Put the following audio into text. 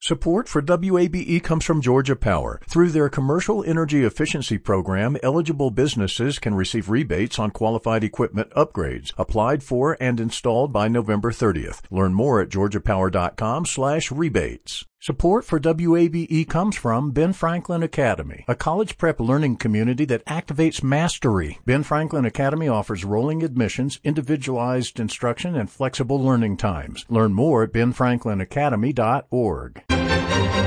Support for WABE comes from Georgia Power. Through their Commercial Energy Efficiency Program, eligible businesses can receive rebates on qualified equipment upgrades, applied for and installed by November 30th. Learn more at georgiapower.com/rebates. Support for WABE comes from Ben Franklin Academy, a college prep learning community that activates mastery. Ben Franklin Academy offers rolling admissions, individualized instruction, and flexible learning times. Learn more at benfranklинacademy.org.